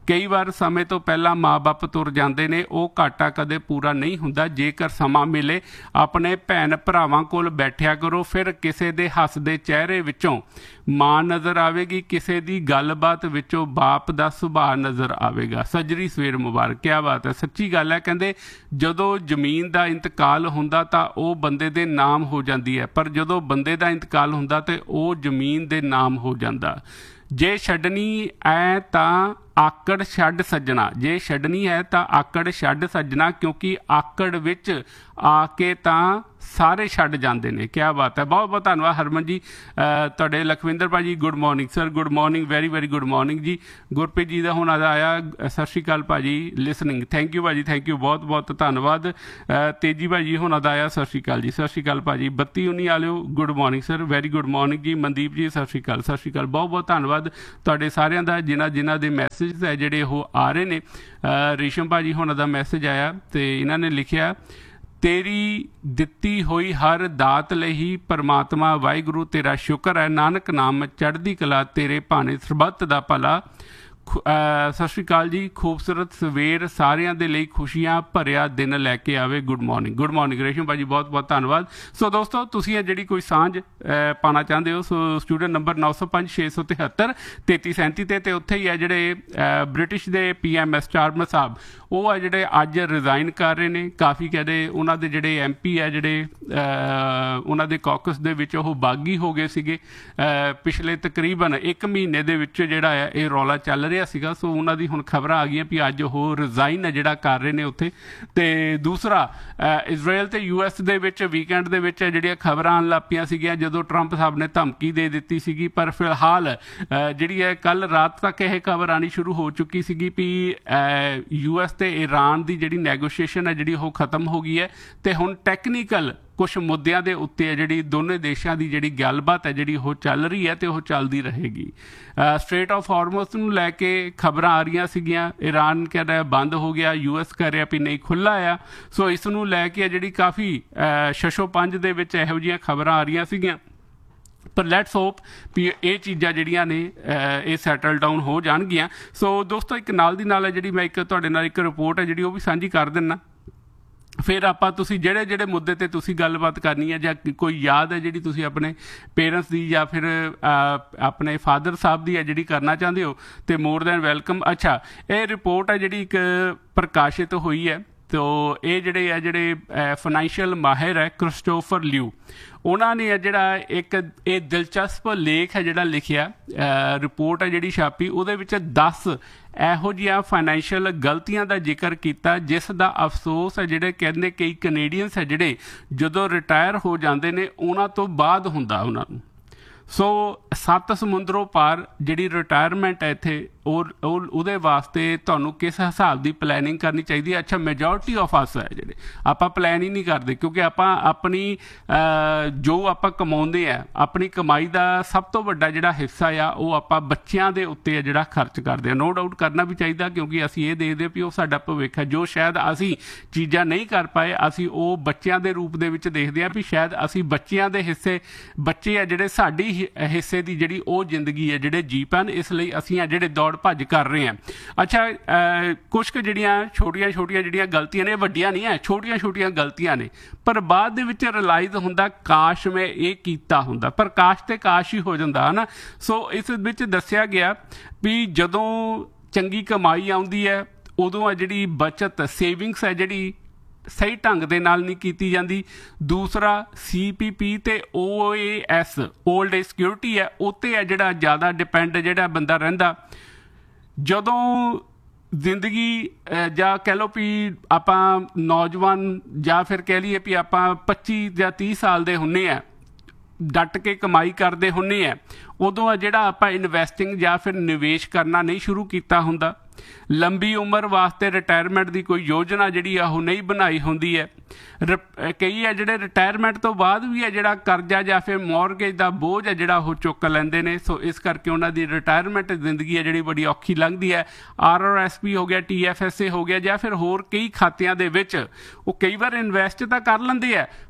ਕਈ ਵਾਰ ਸਮੇਂ ਤੋਂ ਪਹਿਲਾਂ ਮਾਂ-ਬਾਪ ਤੁਰ ਜਾਂਦੇ ਨੇ, ਉਹ ਘਾਟਾ ਕਦੇ ਪੂਰਾ ਨਹੀਂ ਹੁੰਦਾ। ਜੇਕਰ ਸਮਾਂ ਮਿਲੇ ਆਪਣੇ ਭੈਣ ਭਰਾਵਾਂ ਕੋਲ ਬੈਠਿਆ ਕਰੋ, ਫਿਰ ਕਿਸੇ ਦੇ ਹੱਸਦੇ ਚਿਹਰੇ ਵਿੱਚੋਂ ਮਾਂ ਨਜ਼ਰ ਆਵੇਗੀ, ਕਿਸੇ ਦੀ ਗੱਲਬਾਤ ਵਿੱਚੋਂ ਬਾਪ ਦਾ ਸੁਭਾਅ ਨਜ਼ਰ ਆਵੇਗਾ। ਸੱਜਰੀ ਸਵੇਰ ਮੁਬਾਰਕ। ਕਿਆ ਬਾਤ ਹੈ, ਸੱਚੀ ਗੱਲ ਹੈ। ਕਹਿੰਦੇ ਜਦੋਂ ਜ਼ਮੀਨ ਦਾ ਇੰਤਕਾਲ ਹੁੰਦਾ ਤਾਂ ਉਹ ਬੰਦੇ ਦੇ ਨਾਮ ਹੋ ਜਾਂਦੀ ਹੈ, ਪਰ ਜਦੋਂ ਬੰਦੇ ਦਾ ਇੰਤਕਾਲ ਹੁੰਦਾ ਤੇ ਉਹ ਜ਼ਮੀਨ ਦੇ ਨਾਮ ਹੋ ਜਾਂਦਾ। ਜੇ ਛੱਡਣੀ ਐ ਤਾਂ ਆਕੜ ਛੱਡ ਸੱਜਣਾ, ਜੇ ਛੱਡਣੀ ਹੈ ਤਾਂ ਆਕੜ ਛੱਡ ਸੱਜਣਾ, ਕਿਉਂਕਿ ਆਕੜ ਵਿੱਚ ਆ ਕੇ ਤਾਂ ਸਾਰੇ ਛੱਡ ਜਾਂਦੇ ਨੇ। ਕਿਆ ਬਾਤ ਹੈ, ਬਹੁਤ ਬਹੁਤ ਧੰਨਵਾਦ ਹਰਮਨ ਜੀ। ਤੁਹਾਡੇ ਲਖਵਿੰਦਰ ਭਾਜੀ good morning sir, good morning, very very good morning ਜੀ। ਗੁਰਪ੍ਰੀਤ ਜੀ ਦਾ ਹੁਣ ਆਦਾ ਆਇਆ, ਸਤਿ ਸ਼੍ਰੀ ਅਕਾਲ ਭਾਜੀ, ਲਿਸਨਿੰਗ, ਥੈਂਕ ਯੂ ਭਾਜੀ, ਥੈਂਕ ਯੂ, ਬਹੁਤ ਬਹੁਤ ਧੰਨਵਾਦ। ਤੇਜੀ ਭਾਜੀ ਹੁਣ ਦਾ ਆਇਆ, ਸਤਿ ਸ਼੍ਰੀ ਅਕਾਲ ਜੀ, ਸਤਿ ਸ਼੍ਰੀ ਅਕਾਲ ਭਾਜੀ। 3219 ਵਾਲਿਓ good morning sir, very good morning ਜੀ। ਮਨਦੀਪ ਜੀ ਸਤਿ ਸ਼੍ਰੀ ਅਕਾਲ, ਸਤਿ ਸ਼੍ਰੀ ਅਕਾਲ, ਬਹੁਤ ਬਹੁਤ ਧੰਨਵਾਦ ਤੁਹਾਡੇ ਸਾਰਿਆਂ ਦਾ ਜਿਨ੍ਹਾਂ ਦੇ ਮੈਸੇਜ ਹੈ ਜਿਹੜੇ ਉਹ ਆ ਰਹੇ ਨੇ। ਰੇਸ਼ਮ ਭਾਜੀ ਹੁਣ ਦਾ ਮੈਸੇਜ ਆਇਆ ਤੇ ਇਹਨਾਂ ਨੇ ਲਿਖਿਆ, ਤੇਰੀ ਦਿੱਤੀ ਹੋਈ ਹਰ ਦਾਤ ਲਈ ਪਰਮਾਤਮਾ ਵਾਹਿਗੁਰੂ ਤੇਰਾ ਸ਼ੁਕਰ ਹੈ, ਨਾਨਕ ਨਾਮ ਚੜ੍ਹਦੀ ਕਲਾ ਤੇਰੇ ਭਾਣੇ ਸਰਬੱਤ ਦਾ ਭਲਾ। ਸਤਿ ਸ਼੍ਰੀ ਅਕਾਲ ਜੀ। ਖੂਬਸੂਰਤ ਸਵੇਰ ਸਾਰਿਆਂ ਦੇ ਲਈ ਖੁਸ਼ੀਆਂ ਭਰਿਆ ਦਿਨ ਲੈ ਕੇ ਆਵੇ। ਗੁੱਡ ਮਾਰਨਿੰਗ, ਗੁੱਡ ਮਾਰਨਿੰਗ ਰੇਸ਼ਮ ਭਾਜੀ, ਬਹੁਤ ਬਹੁਤ ਧੰਨਵਾਦ। ਸੋ ਦੋਸਤੋ, ਤੁਸੀਂ ਇਹ ਜਿਹੜੀ ਕੋਈ ਸਾਂਝ ਪਾਉਣਾ ਚਾਹੁੰਦੇ ਹੋ, ਸੋ ਸਟੂਡੈਂਟ ਨੰਬਰ 9056733337 ਤੇ ਉੱਥੇ ਹੀ ਹੈ ਜਿਹੜੇ ਬ੍ਰਿਟਿਸ਼ ਦੇ PM ਸਟਾਰਮਰ ਸਾਹਿਬ, ਉਹ ਹੈ ਜਿਹੜੇ ਅੱਜ ਰਿਜ਼ਾਈਨ ਕਰ ਰਹੇ ਨੇ। ਕਾਫੀ ਕਹਿੰਦੇ ਉਹਨਾਂ ਦੇ ਜਿਹੜੇ MP ਹੈ ਜਿਹੜੇ ਉਹਨਾਂ ਦੇ ਕਾਕਸ ਦੇ ਵਿੱਚ ਉਹ ਬਾਗੀ ਹੋ ਗਏ ਸੀਗੇ ਪਿਛਲੇ ਤਕਰੀਬਨ 1 ਮਹੀਨੇ ਦੇ ਵਿੱਚ ਜਿਹੜਾ ਹੈ ਇਹ ਰੌਲਾ ਚੱਲ ਰਿਹਾ ਸੀਗਾ। ਸੋ ਉਹਨਾਂ ਦੀ ਹੁਣ ਖਬਰਾਂ ਆ ਗਈਆਂ ਵੀ ਅੱਜ ਉਹ ਰਿਜ਼ਾਈਨ ਹੈ ਜਿਹੜਾ ਕਰ ਰਹੇ ਨੇ ਉੱਥੇ। ਤੇ ਦੂਸਰਾ, ਇਜ਼ਰਾਈਲ ਤੇ US ਦੇ ਵਿੱਚ ਵੀਕਐਂਡ ਦੇ ਵਿੱਚ ਜਿਹੜੀਆਂ ਖਬਰਾਂ ਆਉਣ ਲੱਗ ਪਈਆਂ ਸੀਗੀਆਂ ਜਦੋਂ ਟਰੰਪ ਸਾਹਿਬ ਨੇ ਧਮਕੀ ਦੇ ਦਿੱਤੀ ਸੀਗੀ, ਪਰ ਫਿਲਹਾਲ ਜਿਹੜੀ ਹੈ ਕੱਲ੍ਹ ਰਾਤ ਤੱਕ ਇਹ ਖਬਰ ਆਉਣੀ ਸ਼ੁਰੂ ਹੋ ਚੁੱਕੀ ਸੀਗੀ ਵੀ US ਤੇ ਈਰਾਨ ਦੀ ਜਿਹੜੀ ਨੈਗੋਸ਼ੀਏਸ਼ਨ ਹੈ ਜਿਹੜੀ ਉਹ ਖਤਮ ਹੋ ਗਈ ਹੈ ਤੇ ਹੁਣ ਟੈਕਨੀਕਲ ਕੁਛ ਮੁੱਦਿਆਂ ਦੇ ਉੱਤੇ ਹੈ ਜਿਹੜੀ ਦੋਨੇ ਦੇਸ਼ਾਂ ਦੀ ਜਿਹੜੀ ਗੱਲਬਾਤ ਹੈ ਜਿਹੜੀ ਉਹ ਚੱਲ ਰਹੀ ਹੈ ਤੇ ਉਹ ਚੱਲਦੀ ਰਹੇਗੀ। ਸਟ੍ਰੇਟ ਆਫ ਹਾਰਮਜ਼ ਨੂੰ ਲੈ ਕੇ ਖਬਰਾਂ ਆ ਰਹੀਆਂ ਸੀਗੀਆਂ, ਈਰਾਨ ਕਹਿ ਰਿਹਾ ਬੰਦ ਹੋ ਗਿਆ, US ਕਹਿ ਰਿਹਾ ਵੀ ਨਹੀਂ ਖੁੱਲ੍ਹਾ ਆ। ਸੋ ਇਸ ਨੂੰ ਲੈ ਕੇ ਜਿਹੜੀ ਕਾਫੀ ਛਸ਼ੋ-ਪੰਜ ਦੇ ਵਿੱਚ ਇਹੋ ਜਿਹੀਆਂ ਖਬਰਾਂ ਆ ਰਹੀਆਂ ਸੀਗੀਆਂ, ਪਰ ਲੈਟਸ ਹੋਪ ਵੀ ਇਹ ਚੀਜ਼ਾਂ ਜਿਹੜੀਆਂ ਨੇ ਇਹ ਸੈਟਲ ਡਾਊਨ ਹੋ ਜਾਣਗੀਆਂ। ਸੋ ਦੋਸਤੋ, ਇੱਕ ਨਾਲ ਦੀ ਨਾਲ ਹੈ ਜਿਹੜੀ ਮੈਂ ਇੱਕ ਤੁਹਾਡੇ ਨਾਲ ਇੱਕ ਰਿਪੋਰਟ ਹੈ ਜਿਹੜੀ ਉਹ ਵੀ ਸਾਂਝੀ ਕਰ ਦਿੰਦਾ। ਫਿਰ ਆਪਾਂ ਤੁਸੀਂ ਜਿਹੜੇ ਮੁੱਦੇ ਤੇ ਤੁਸੀਂ ਗੱਲਬਾਤ ਕਰਨੀ ਹੈ ਜਾਂ ਕੋਈ ਯਾਦ ਹੈ ਜਿਹੜੀ ਤੁਸੀਂ ਆਪਣੇ ਪੇਰੈਂਟਸ ਦੀ ਜਾਂ ਫਿਰ ਆਪਣੇ ਫਾਦਰ ਸਾਹਿਬ ਦੀ ਹੈ ਜਿਹੜੀ ਕਰਨਾ ਚਾਹੁੰਦੇ ਹੋ ਤੇ ਮੋਰ ਦੈਨ ਵੈਲਕਮ। ਅੱਛਾ, ਇਹ ਰਿਪੋਰਟ ਹੈ ਜਿਹੜੀ ਇੱਕ ਪ੍ਰਕਾਸ਼ਿਤ ਹੋਈ ਹੈ। ਤੋ ਇਹ ਜਿਹੜੇ ਫਾਈਨੈਂਸ਼ੀਅਲ ਮਾਹਿਰ ਹੈ ਕ੍ਰਿਸਟੋਫਰ ਲਿਊ, ਉਹਨਾਂ ਨੇ ਜਿਹੜਾ ਇੱਕ ਇਹ ਦਿਲਚਸਪ ਲੇਖ ਹੈ ਜਿਹੜਾ ਲਿਖਿਆ, ਰਿਪੋਰਟ ਹੈ ਜਿਹੜੀ ਛਾਪੀ, ਉਹਦੇ ਵਿੱਚ 10 ਇਹੋ ਜਿਹੀਆਂ ਫਾਈਨੈਂਸ਼ੀਅਲ ਗਲਤੀਆਂ ਦਾ ਜ਼ਿਕਰ ਕੀਤਾ ਜਿਸ ਦਾ ਅਫਸੋਸ ਹੈ ਜਿਹੜੇ ਕਹਿੰਦੇ ਕਈ ਕੈਨੇਡੀਅਨਸ ਹੈ ਜਿਹੜੇ ਜਦੋਂ ਰਿਟਾਇਰ ਹੋ ਜਾਂਦੇ ਨੇ ਉਹਨਾਂ ਤੋਂ ਬਾਅਦ ਹੁੰਦਾ ਉਹਨਾਂ ਨੂੰ। ਸੋ 7 ਸਮੁੰਦਰੋਂ ਪਾਰ ਜਿਹੜੀ ਰਿਟਾਇਰਮੈਂਟ ਹੈ ਇੱਥੇ ਉਹਦੇ ਵਾਸਤੇ ਤੁਹਾਨੂੰ ਕਿਸ ਹਿਸਾਬ ਦੀ ਪਲੈਨਿੰਗ ਕਰਨੀ ਚਾਹੀਦੀ ਹੈ। ਅੱਛਾ, ਮੈਜੋਰਟੀ ਆਫ ਅਸ ਹੈ ਜਿਹੜੇ ਆਪਾਂ ਪਲਾਨ ਹੀ ਨਹੀਂ ਕਰਦੇ ਕਿਉਂਕਿ ਆਪਾਂ ਆਪਣੀ ਜੋ ਆਪਾਂ ਕਮਾਉਂਦੇ ਆ ਆਪਣੀ ਕਮਾਈ ਦਾ ਸਭ ਤੋਂ ਵੱਡਾ ਜਿਹੜਾ ਹਿੱਸਾ ਆ ਉਹ ਆਪਾਂ ਬੱਚਿਆਂ ਦੇ ਉੱਤੇ ਆ ਜਿਹੜਾ ਖਰਚ ਕਰਦੇ ਆ। ਨੋ ਡਾਊਟ ਕਰਨਾ ਵੀ ਚਾਹੀਦਾ ਕਿਉਂਕਿ ਅਸੀਂ ਇਹ ਦੇਖਦੇ ਵੀ ਉਹ ਸਾਡਾ ਭਵਿੱਖ ਹੈ। ਜੋ ਸ਼ਾਇਦ ਅਸੀਂ ਚੀਜ਼ਾਂ ਨਹੀਂ ਕਰ ਪਾਏ ਅਸੀਂ ਉਹ ਬੱਚਿਆਂ ਦੇ ਰੂਪ ਦੇ ਵਿੱਚ ਦੇਖਦੇ ਹਾਂ ਵੀ ਸ਼ਾਇਦ ਅਸੀਂ ਬੱਚਿਆਂ ਦੇ ਹਿੱਸੇ ਬੱਚੇ ਆ ਜਿਹੜੇ ਸਾਡੀ ਹਿੱਸੇ ਦੀ ਜਿਹੜੀ ਉਹ ਜ਼ਿੰਦਗੀ ਹੈ ਜਿਹੜੇ ਜੀ ਪੈਣ, ਇਸ ਲਈ ਅਸੀਂ ਆ ਜਿਹੜੇ ਦੌੜ ਭੱਜ ਕਰ ਰਹੇ ਹਾਂ। ਅੱਛਾ, ਕੁਛ ਕੁ ਜਿਹੜੀਆਂ ਛੋਟੀਆਂ ਜਿਹੜੀਆਂ ਗਲਤੀਆਂ ਨੇ, ਵੱਡੀਆਂ ਨਹੀਂ ਹੈ, ਛੋਟੀਆਂ ਗਲਤੀਆਂ ਨੇ, ਪਰ ਬਾਅਦ ਦੇ ਵਿੱਚ ਰਿਅਲਾਈਜ਼ ਹੁੰਦਾ ਕਾਸ਼ ਮੈਂ ਇਹ ਕੀਤਾ ਹੁੰਦਾ, ਪਰ ਕਾਸ਼ ਤੇ ਕਾਸ਼ ਹੀ ਹੋ ਜਾਂਦਾ ਹੈ ਨਾ। ਸੋ ਇਸ ਵਿੱਚ ਦੱਸਿਆ ਗਿਆ ਵੀ ਜਦੋਂ ਚੰਗੀ ਕਮਾਈ ਆਉਂਦੀ ਹੈ ਉਦੋਂ ਆ ਜਿਹੜੀ ਬੱਚਤ ਸੇਵਿੰਗਸ ਹੈ ਜਿਹੜੀ ਸਹੀ ਢੰਗ ਦੇ ਨਾਲ ਨਹੀਂ ਕੀਤੀ ਜਾਂਦੀ। ਦੂਸਰਾ, CPP ਤੇ OAS ਓਲਡ ਏਜ ਸਿਕਿਉਰਿਟੀ ਹੈ ਉੱਤੇ ਹੈ ਜਿਹੜਾ ਜ਼ਿਆਦਾ ਡਿਪੈਂਡ ਜਿਹੜਾ ਬੰਦਾ ਰਹਿੰਦਾ। ਜਦੋਂ ਜ਼ਿੰਦਗੀ ਜਾਂ ਕਹਿ ਲਓ ਵੀ ਆਪਾਂ ਨੌਜਵਾਨ ਜਾਂ ਫਿਰ ਕਹਿ ਲਈਏ ਵੀ ਆਪਾਂ 25 ਜਾਂ 30 ਸਾਲ ਦੇ ਹੁੰਦੇ ਆ, ਡਟ ਕੇ ਕਮਾਈ ਕਰਦੇ ਹੁੰਦੇ ਆ, ਉਦੋਂ ਆ ਜਿਹੜਾ ਆਪਾਂ ਇਨਵੈਸਟਿੰਗ ਜਾਂ ਫਿਰ ਨਿਵੇਸ਼ ਕਰਨਾ ਨਹੀਂ ਸ਼ੁਰੂ ਕੀਤਾ ਹੁੰਦਾ। ਲੰਬੀ ਉਮਰ ਵਾਸਤੇ ਰਿਟਾਇਰਮੈਂਟ ਦੀ ਕੋਈ ਯੋਜਨਾ ਜਿਹੜੀ ਆ ਉਹ ਨਹੀਂ ਬਣਾਈ ਹੁੰਦੀ ਹੈ। ਕਈ ਹੈ ਜਿਹੜੇ ਰਿਟਾਇਰਮੈਂਟ ਤੋਂ ਬਾਅਦ ਵੀ ਹੈ ਜਿਹੜਾ ਕਰਜ਼ਾ ਜਾਂ ਫਿਰ ਮੌਰਗੇਜ ਦਾ ਬੋਝ ਹੈ ਜਿਹੜਾ ਉਹ ਚੁੱਕ ਲੈਂਦੇ ਨੇ। ਸੋ ਇਸ ਕਰਕੇ ਉਹਨਾਂ ਦੀ ਰਿਟਾਇਰਮੈਂਟ ਜ਼ਿੰਦਗੀ ਹੈ ਜਿਹੜੀ ਬੜੀ ਔਖੀ ਲੰਘਦੀ ਹੈ। RRSP ਹੋ ਗਿਆ, TFSA ਹੋ ਗਿਆ ਜਾਂ ਫਿਰ ਹੋਰ ਕਈ ਖਾਤਿਆਂ ਦੇ ਵਿੱਚ ਉਹ ਕਈ ਵਾਰ ਇਨਵੈਸਟ ਤਾਂ ਕਰ ਲੈਂਦੇ ਆ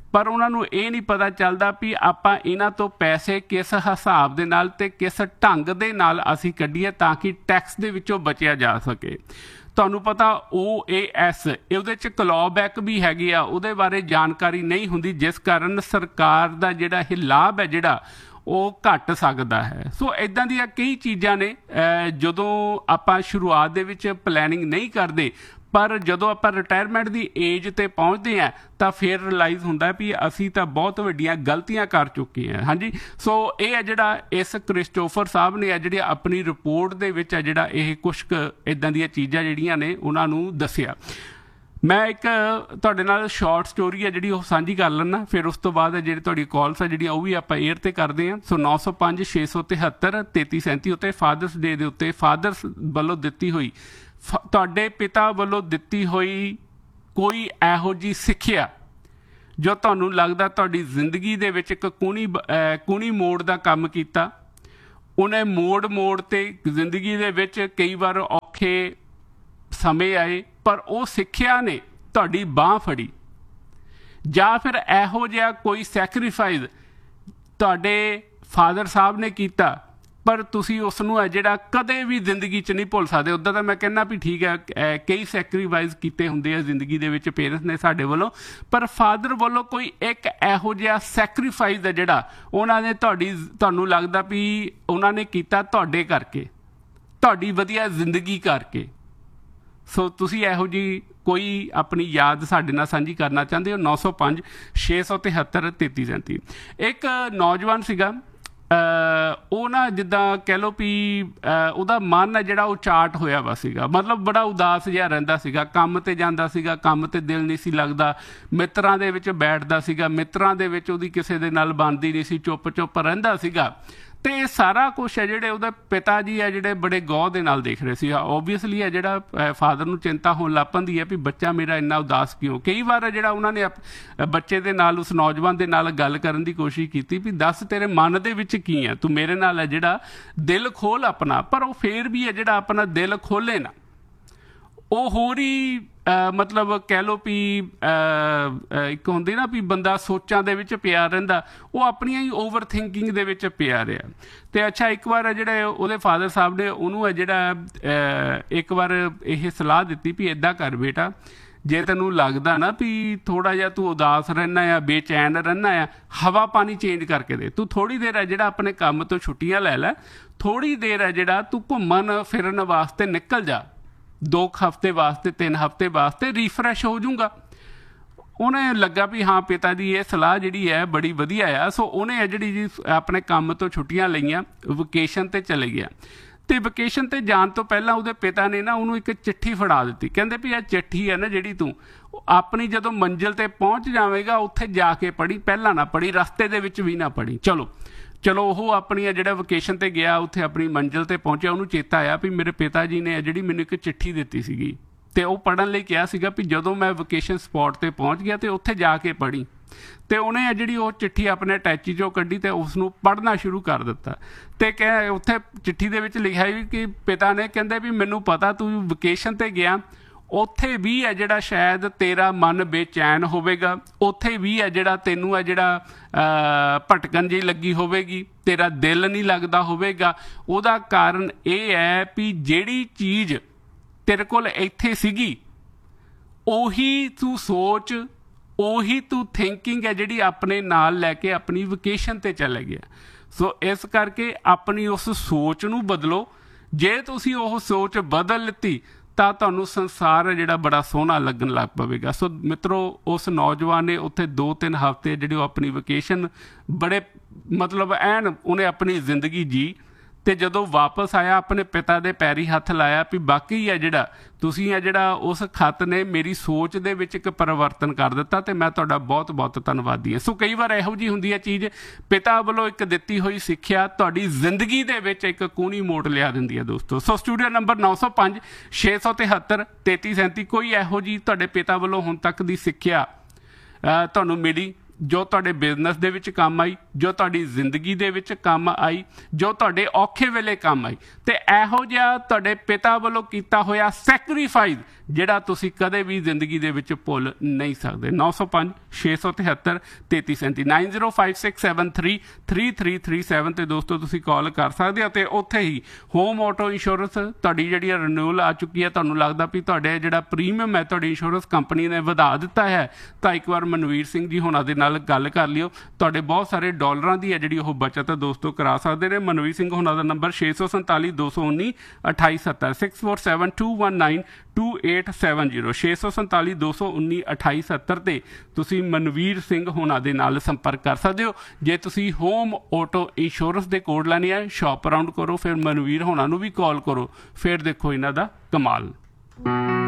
ਪਰ ਉਹਨਾਂ ਨੂੰ ਇਹ ਨਹੀਂ ਪਤਾ ਚੱਲਦਾ ਵੀ ਆਪਾਂ ਇਹਨਾਂ ਤੋਂ ਪੈਸੇ ਕਿਸ ਹਿਸਾਬ ਦੇ ਨਾਲ ਤੇ ਕਿਸ ਢੰਗ ਦੇ ਨਾਲ ਅਸੀਂ ਕੱਢੀਏ ਤਾਂ ਕਿ ਟੈਕਸ ਦੇ ਵਿੱਚੋਂ ਬਚਿਆ ਜਾ ਸਕੇ। ਤੁਹਾਨੂੰ ਪਤਾ OAS ਉਹਦੇ 'ਚ ਕਲੌਬੈਕ ਵੀ ਹੈਗੀ ਆ, ਉਹਦੇ ਬਾਰੇ ਜਾਣਕਾਰੀ ਨਹੀਂ ਹੁੰਦੀ, ਜਿਸ ਕਾਰਨ ਸਰਕਾਰ ਦਾ ਜਿਹੜਾ ਇਹ ਲਾਭ ਹੈ ਜਿਹੜਾ ਉਹ ਘਟ ਸਕਦਾ ਹੈ। ਸੋ ਇੱਦਾਂ ਦੀਆਂ ਕਈ ਚੀਜ਼ਾਂ ਨੇ ਜਦੋਂ ਆਪਾਂ ਸ਼ੁਰੂਆਤ ਦੇ ਵਿੱਚ ਪਲੈਨਿੰਗ ਨਹੀਂ ਕਰਦੇ, ਪਰ ਜਦੋਂ ਆਪਾਂ ਰਿਟਾਇਰਮੈਂਟ ਦੀ ਏਜ 'ਤੇ ਪਹੁੰਚਦੇ ਹਾਂ ਤਾਂ ਫਿਰ ਰਿਲਾਈਜ਼ ਹੁੰਦਾ ਵੀ ਅਸੀਂ ਤਾਂ ਬਹੁਤ ਵੱਡੀਆਂ ਗਲਤੀਆਂ ਕਰ ਚੁੱਕੇ ਹਾਂ। ਹਾਂਜੀ, ਸੋ ਇਹ ਹੈ ਜਿਹੜਾ ਇਸ ਕ੍ਰਿਸਟੋਫਰ ਸਾਹਿਬ ਨੇ ਜਿਹੜੀ ਆਪਣੀ ਰਿਪੋਰਟ ਦੇ ਵਿੱਚ ਆ ਜਿਹੜਾ ਇਹ ਕੁਛ ਕੁ ਇੱਦਾਂ ਦੀਆਂ ਚੀਜ਼ਾਂ ਜਿਹੜੀਆਂ ਨੇ ਉਹਨਾਂ ਨੂੰ ਦੱਸਿਆ। ਮੈਂ ਇੱਕ ਤੁਹਾਡੇ ਨਾਲ ਸ਼ਾਰਟ ਸਟੋਰੀ ਹੈ ਜਿਹੜੀ ਉਹ ਸਾਂਝੀ ਕਰ ਲੈਣਾ, ਫਿਰ ਉਸ ਤੋਂ ਬਾਅਦ ਜਿਹੜੀ ਤੁਹਾਡੀ ਕਾਲਸ ਹੈ ਜਿਹੜੀਆਂ ਉਹ ਵੀ ਆਪਾਂ ਏਅਰ 'ਤੇ ਕਰਦੇ ਹਾਂ। ਸੋ 905 673 3337 ਉੱਤੇ ਫਾਦਰਸ ਡੇ ਦੇ ਉੱਤੇ ਫਾਦਰਸ ਵੱਲੋਂ ਦਿੱਤੀ ਹੋਈ, ਤੁਹਾਡੇ ਪਿਤਾ ਵੱਲੋਂ ਦਿੱਤੀ ਹੋਈ ਕੋਈ ਇਹੋ ਜਿਹੀ ਸਿੱਖਿਆ ਜੋ ਤੁਹਾਨੂੰ ਲੱਗਦਾ ਤੁਹਾਡੀ ਜ਼ਿੰਦਗੀ ਦੇ ਵਿੱਚ ਇੱਕ ਕੂਣੀ ਮੋੜ ਦਾ ਕੰਮ ਕੀਤਾ। ਉਹਨੇ ਮੋੜ 'ਤੇ ਜ਼ਿੰਦਗੀ ਦੇ ਵਿੱਚ ਕਈ ਵਾਰ ਔਖੇ ਸਮੇਂ ਆਏ, ਪਰ ਉਹ ਸਿੱਖਿਆ ਨੇ ਤੁਹਾਡੀ ਬਾਂਹ ਫੜੀ, ਜਾਂ ਫਿਰ ਇਹੋ ਜਿਹਾ ਕੋਈ ਸੈਕਰੀਫਾਈਸ ਤੁਹਾਡੇ ਫਾਦਰ ਸਾਹਿਬ ਨੇ ਕੀਤਾ ਪਰ ਤੁਸੀਂ ਉਸ ਨੂੰ ਹੈ ਜਿਹੜਾ ਕਦੇ ਵੀ ਜ਼ਿੰਦਗੀ 'ਚ ਨਹੀਂ ਭੁੱਲ ਸਕਦੇ। ਉੱਦਾਂ ਤਾਂ ਮੈਂ ਕਹਿੰਦਾ ਵੀ ਠੀਕ ਹੈ, ਕਈ ਸੈਕਰੀਫਾਈਸ ਕੀਤੇ ਹੁੰਦੇ ਆ ਜ਼ਿੰਦਗੀ ਦੇ ਵਿੱਚ ਪੇਰੈਂਟਸ ਨੇ ਸਾਡੇ ਵੱਲੋਂ, ਪਰ ਫਾਦਰ ਵੱਲੋਂ ਕੋਈ ਇੱਕ ਇਹੋ ਜਿਹਾ ਸੈਕਰੀਫਾਈਸ ਹੈ ਜਿਹੜਾ ਉਹਨਾਂ ਨੇ ਤੁਹਾਨੂੰ ਲੱਗਦਾ ਵੀ ਉਹਨਾਂ ਨੇ ਕੀਤਾ ਤੁਹਾਡੇ ਕਰਕੇ, ਤੁਹਾਡੀ ਵਧੀਆ ਜ਼ਿੰਦਗੀ ਕਰਕੇ। ਸੋ ਤੁਸੀਂ ਇਹੋ ਜਿਹੀ ਕੋਈ ਆਪਣੀ ਯਾਦ ਸਾਡੇ ਨਾਲ ਸਾਂਝੀ ਕਰਨਾ ਚਾਹੁੰਦੇ ਹੋ? 905 673 3337। ਇੱਕ ਨੌਜਵਾਨ ਸੀਗਾ, ਉਹ ਨਾ ਜਿੱਦਾਂ ਕਹਿ ਲਓ ਵੀ ਉਹਦਾ ਮਨ ਹੈ ਜਿਹੜਾ ਉਹ ਚਾਰਟ ਹੋਇਆ ਵਾ ਸੀਗਾ, ਮਤਲਬ ਬੜਾ ਉਦਾਸ ਜਿਹਾ ਰਹਿੰਦਾ ਸੀਗਾ। ਕੰਮ 'ਤੇ ਜਾਂਦਾ ਸੀਗਾ, ਕੰਮ 'ਤੇ ਦਿਲ ਨਹੀਂ ਸੀ ਲੱਗਦਾ, ਮਿੱਤਰਾਂ ਦੇ ਵਿੱਚ ਬੈਠਦਾ ਸੀਗਾ, ਮਿੱਤਰਾਂ ਦੇ ਵਿੱਚ ਉਹਦੀ ਕਿਸੇ ਦੇ ਨਾਲ ਬਣਦੀ ਨਹੀਂ ਸੀ, ਚੁੱਪ ਰਹਿੰਦਾ ਸੀਗਾ। ਤੇ ਇਹ ਸਾਰਾ ਕੁਛ ਹੈ ਜਿਹੜੇ ਉਹਦੇ ਪਿਤਾ ਜੀ ਹੈ ਜਿਹੜੇ ਬੜੇ ਗੌਰ ਦੇ ਨਾਲ ਦੇਖ ਰਹੇ ਸੀ। ਓਬਵੀਅਸਲੀ ਹੈ ਜਿਹੜਾ ਫਾਦਰ ਨੂੰ ਚਿੰਤਾ ਹੋਣ ਲੱਗ ਪੈਂਦੀ ਹੈ ਵੀ ਬੱਚਾ ਮੇਰਾ ਇੰਨਾ ਉਦਾਸ ਕਿਉਂ। ਕਈ ਵਾਰ ਹੈ ਜਿਹੜਾ ਉਹਨਾਂ ਨੇ ਬੱਚੇ ਦੇ ਨਾਲ, ਉਸ ਨੌਜਵਾਨ ਦੇ ਨਾਲ ਗੱਲ ਕਰਨ ਦੀ ਕੋਸ਼ਿਸ਼ ਕੀਤੀ ਵੀ ਦੱਸ ਤੇਰੇ ਮਨ ਦੇ ਵਿੱਚ ਕੀ ਹੈ, ਤੂੰ ਮੇਰੇ ਨਾਲ ਹੈ ਜਿਹੜਾ ਦਿਲ ਖੋਲ ਆਪਣਾ। ਪਰ ਉਹ ਫੇਰ ਵੀ ਹੈ ਜਿਹੜਾ ਆਪਣਾ ਦਿਲ ਖੋਲੇ ਨਾ, ਉਹ ਹੋਰ ਹੀ ਮਤਲਬ ਕਹਿ ਲਓ ਵੀ ਇੱਕ ਹੁੰਦੀ ਨਾ ਵੀ ਬੰਦਾ ਸੋਚਾਂ ਦੇ ਵਿੱਚ ਪਿਆ ਰਹਿੰਦਾ, ਉਹ ਆਪਣੀਆਂ ਹੀ ਓਵਰ ਥਿੰਕਿੰਗ ਦੇ ਵਿੱਚ ਪਿਆ ਰਿਹਾ। ਤੇ ਅੱਛਾ, ਇੱਕ ਵਾਰ ਜਿਹੜੇ ਉਹਦੇ ਫਾਦਰ ਸਾਹਿਬ ਨੇ ਉਹਨੂੰ ਹੈ ਜਿਹੜਾ ਇੱਕ ਵਾਰ ਇਹ ਸਲਾਹ ਦਿੱਤੀ ਵੀ ਇੱਦਾਂ ਕਰ ਬੇਟਾ, ਜੇ ਤੈਨੂੰ ਲੱਗਦਾ ਨਾ ਵੀ ਥੋੜ੍ਹਾ ਜਿਹਾ ਤੂੰ ਉਦਾਸ ਰਹਿਣਾ ਆ, ਬੇਚੈਨ ਰਹਿਣਾ ਆ, ਹਵਾ ਪਾਣੀ ਚੇਂਜ ਕਰਕੇ ਦੇ। ਤੂੰ ਥੋੜ੍ਹੀ ਦੇਰ ਹੈ ਜਿਹੜਾ ਆਪਣੇ ਕੰਮ ਤੋਂ ਛੁੱਟੀਆਂ ਲੈ ਲੈ, ਥੋੜ੍ਹੀ ਦੇਰ ਹੈ ਜਿਹੜਾ ਤੂੰ ਘੁੰਮਣ ਫਿਰਨ ਵਾਸਤੇ ਨਿਕਲ ਜਾ, 2 ਹਫ਼ਤੇ ਵਾਸਤੇ, 3 ਹਫ਼ਤੇ ਵਾਸਤੇ, ਰੀਫਰੈਸ਼ ਹੋ ਜਾਊਗਾ। ਉਹਨੇ ਲੱਗਾ ਵੀ ਹਾਂ ਪਿਤਾ ਦੀ ਇਹ ਸਲਾਹ ਜਿਹੜੀ ਹੈ ਬੜੀ ਵਧੀਆ ਆ। ਸੋ ਉਹਨੇ ਜਿਹੜੀ ਜੀ ਆਪਣੇ ਕੰਮ ਤੋਂ ਛੁੱਟੀਆਂ ਲਈਆਂ, ਵਕੇਸ਼ਨ 'ਤੇ ਚਲੇ ਗਿਆ। ਤੇ ਵਕੇਸ਼ਨ 'ਤੇ ਜਾਣ ਤੋਂ ਪਹਿਲਾਂ ਉਹਦੇ ਪਿਤਾ ਨੇ ਨਾ ਉਹਨੂੰ ਇੱਕ ਚਿੱਠੀ ਫੜਾ ਦਿੱਤੀ। ਕਹਿੰਦੇ ਵੀ ਇਹ ਚਿੱਠੀ ਹੈ ਨਾ ਜਿਹੜੀ ਤੂੰ ਆਪਣੀ ਜਦੋਂ ਮੰਜ਼ਿਲ 'ਤੇ ਪਹੁੰਚ ਜਾਵੇਂਗਾ ਉੱਥੇ ਜਾ ਕੇ ਪੜ੍ਹੀ, ਪਹਿਲਾਂ ਨਾ ਪੜ੍ਹੀ, ਰਸਤੇ ਦੇ ਵਿੱਚ ਵੀ ਨਾ ਪੜ੍ਹੀ। ਚਲੋ ਉਹ ਆਪਣੀ ਜਿਹੜਾ ਵਕੇਸ਼ਨ 'ਤੇ ਗਿਆ, ਉੱਥੇ ਆਪਣੀ ਮੰਜ਼ਿਲ 'ਤੇ ਪਹੁੰਚਿਆ, ਉਹਨੂੰ ਚੇਤਾ ਆਇਆ ਵੀ ਮੇਰੇ ਪਿਤਾ ਜੀ ਨੇ ਜਿਹੜੀ ਮੈਨੂੰ ਇੱਕ ਚਿੱਠੀ ਦਿੱਤੀ ਸੀਗੀ ਤੇ ਉਹ ਪੜ੍ਹਨ ਲਈ ਕਿਹਾ ਸੀਗਾ ਵੀ ਜਦੋਂ ਮੈਂ ਵਕੇਸ਼ਨ ਸਪੌਟ 'ਤੇ ਪਹੁੰਚ ਗਿਆ ਤੇ ਉੱਥੇ ਜਾ ਕੇ ਪੜ੍ਹੀ। ਤੇ ਉਹਨੇ ਜਿਹੜੀ ਉਹ ਚਿੱਠੀ ਆਪਣੇ ਅਟੈਚੀ 'ਚੋਂ ਕੱਢੀ ਤੇ ਉਸ ਨੂੰ ਪੜ੍ਹਨਾ ਸ਼ੁਰੂ ਕਰ ਦਿੱਤਾ। ਤੇ ਉੱਥੇ ਚਿੱਠੀ ਦੇ ਵਿੱਚ ਲਿਖਿਆ ਵੀ ਕਿ ਪਿਤਾ ਨੇ ਕਹਿੰਦੇ ਵੀ ਮੈਨੂੰ ਪਤਾ ਤੂੰ ਵਕੇਸ਼ਨ 'ਤੇ ਗਿਆ, ਉੱਥੇ ਵੀ ਹੈ ਜਿਹੜਾ ਸ਼ਾਇਦ ਤੇਰਾ ਮਨ ਬੇਚੈਨ ਹੋਵੇਗਾ, ਉੱਥੇ ਵੀ ਹੈ ਜਿਹੜਾ ਤੈਨੂੰ ਹੈ ਜਿਹੜਾ ਭਟਕਣ ਜਿਹੀ ਲੱਗੀ ਹੋਵੇਗੀ, ਤੇਰਾ ਦਿਲ ਨਹੀਂ ਲੱਗਦਾ ਹੋਵੇਗਾ। ਉਹਦਾ ਕਾਰਨ ਇਹ ਹੈ ਵੀ ਜਿਹੜੀ ਚੀਜ਼ ਤੇਰੇ ਕੋਲ ਇੱਥੇ ਸੀਗੀ ਉਹੀ ਤੂੰ ਸੋਚ, ਉਹੀ ਤੂੰ ਥਿੰਕਿੰਗ ਹੈ ਜਿਹੜੀ ਆਪਣੇ ਨਾਲ ਲੈ ਕੇ ਆਪਣੀ ਵਕੇਸ਼ਨ 'ਤੇ ਚਲੇ ਗਿਆ। ਸੋ ਇਸ ਕਰਕੇ ਆਪਣੀ ਉਸ ਸੋਚ ਨੂੰ ਬਦਲੋ। ਜੇ ਤੁਸੀਂ ਉਹ ਸੋਚ ਬਦਲ ਲਿੱਤੀ ਤਾਂ ਤੁਹਾਨੂੰ ਸੰਸਾਰ ਜਿਹੜਾ ਬੜਾ ਸੋਹਣਾ ਲੱਗਣ ਲੱਗ ਪਵੇਗਾ। ਸੋ ਮਿੱਤਰੋ, ਉਸ ਨੌਜਵਾਨ ਨੇ ਉੱਥੇ 2-3 ਹਫ਼ਤੇ ਜਿਹੜੀ ਉਹ ਆਪਣੀ ਵਕੇਸ਼ਨ ਬੜੇ ਮਤਲਬ ਐਨ ਉਹਨੇ ਆਪਣੀ ਜ਼ਿੰਦਗੀ ਜੀ। ਤੇ ਜਦੋਂ ਵਾਪਸ ਆਇਆ ਆਪਣੇ ਪਿਤਾ ਦੇ ਪੈਰੀ ਹੱਥ ਲਾਇਆ ਵੀ ਬਾਕੀ ਹੈ ਜਿਹੜਾ ਤੁਸੀਂ ਹੈ ਜਿਹੜਾ ਉਸ ਖੱਤ ਨੇ ਮੇਰੀ ਸੋਚ ਦੇ ਵਿੱਚ ਇੱਕ ਪਰਿਵਰਤਨ ਕਰ ਦਿੱਤਾ ਤੇ ਮੈਂ ਤੁਹਾਡਾ ਬਹੁਤ ਬਹੁਤ ਧੰਨਵਾਦੀ ਹਾਂ। ਸੋ ਕਈ ਵਾਰ ਇਹੋ ਜਿਹੀ ਹੁੰਦੀ ਹੈ ਚੀਜ਼, ਪਿਤਾ ਵੱਲੋਂ ਇੱਕ ਦਿੱਤੀ ਹੋਈ ਸਿੱਖਿਆ ਤੁਹਾਡੀ ਜ਼ਿੰਦਗੀ ਦੇ ਵਿੱਚ ਇੱਕ ਕੂਣੀ ਮੋੜ ਲਿਆ ਦਿੰਦੀ ਹੈ ਦੋਸਤੋ। ਸੋ ਸਟੂਡੀਓ ਨੰਬਰ 905 673 3337, ਕੋਈ ਇਹੋ ਜਿਹੀ ਤੁਹਾਡੇ ਪਿਤਾ ਵੱਲੋਂ ਹੁਣ ਤੱਕ ਦੀ ਸਿੱਖਿਆ ਤੁਹਾਨੂੰ ਮਿਲੀ ਜੋ ਤੁਹਾਡੇ ਬਿਜ਼ਨਸ ਦੇ ਵਿੱਚ ਕੰਮ ਆਈ, ਜੋ ਤੁਹਾਡੀ ਜ਼ਿੰਦਗੀ ਦੇ ਵਿੱਚ ਕੰਮ ਆਈ, ਜੋ ਤੁਹਾਡੇ ਔਖੇ ਵੇਲੇ ਕੰਮ ਆਈ, ਤੇ ਇਹੋ ਜਿਹਾ ਤੁਹਾਡੇ ਪਿਤਾ ਵੱਲੋਂ ਕੀਤਾ ਹੋਇਆ ਸੈਕਰੀਫਾਈਸ ਜਿਹੜਾ ਤੁਸੀਂ ਕਦੇ ਵੀ ਜ਼ਿੰਦਗੀ ਦੇ ਵਿੱਚ ਭੁੱਲ ਨਹੀਂ ਸਕਦੇ। 905 673 3337 9056733337 ਤੇ ਦੋਸਤੋ ਤੁਸੀਂ ਕਾਲ ਕਰ ਸਕਦੇ ਹੋ। ਤੇ ਉੱਥੇ ਹੀ ਹੋਮ ਆਟੋ ਇੰਸ਼ੋਰੈਂਸ ਤੁਹਾਡੀ ਜਿਹੜੀ ਰਿਨਿਊਅਲ ਆ ਚੁੱਕੀ ਹੈ, ਤੁਹਾਨੂੰ ਲੱਗਦਾ ਵੀ ਤੁਹਾਡੇ ਜਿਹੜਾ ਪ੍ਰੀਮੀਅਮ ਹੈ ਤੁਹਾਡੀ ਇੰਸ਼ੋਰੈਂਸ ਕੰਪਨੀ ਨੇ ਵਧਾ ਦਿੱਤਾ ਹੈ, ਤਾਂ ਇੱਕ ਵਾਰ ਮਨਵੀਰ ਸਿੰਘ ਜੀ ਹੋਣਾ ਦੇ ਨਾਲ ਗੱਲ ਕਰ ਲਿਓ। ਤੁਹਾਡੇ ਬਹੁਤ ਸਾਰੇ ਡਾਲਰਾਂ ਦੀ ਹੈ ਜਿਹੜੀ ਉਹ ਬੱਚਤ ਦੋਸਤੋ ਕਰਾ ਸਕਦੇ ਨੇ। ਮਨਵੀਰ ਸਿੰਘ ਹੋਣਾ ਦਾ ਨੰਬਰ 647 219 2870 647219 2870 647 219 2870 ਤੇ ਤੁਸੀਂ ਮਨਵੀਰ ਸਿੰਘ ਹੋਣਾ ਦੇ ਨਾਲ ਸੰਪਰਕ ਕਰ ਸਕਦੇ ਹੋ। ਜੇ ਤੁਸੀਂ ਹੋਮ ਆਟੋ ਇੰਸ਼ੋਰੈਂਸ ਦੇ ਕੋਡ ਲੈਣੇ ਆ, ਸ਼ਾਪ ਅਰਾਊਂਡ ਕਰੋ, ਫਿਰ ਮਨਵੀਰ ਹੋਣਾ ਨੂੰ ਵੀ ਕਾਲ ਕਰੋ, ਫਿਰ ਦੇਖੋ ਇਹਨਾਂ ਦਾ ਕਮਾਲ।